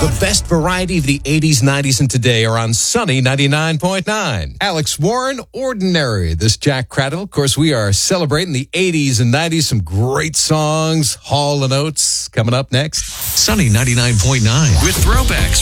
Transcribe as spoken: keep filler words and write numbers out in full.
The best variety of the eighties, nineties, and today are on Sunny ninety-nine point nine. Alex Warren, Ordinary. This Jack Cradle. Of course, we are celebrating the eighties and nineties. Some great songs. Hall and Oates coming up next. Sunny ninety-nine point nine with throwbacks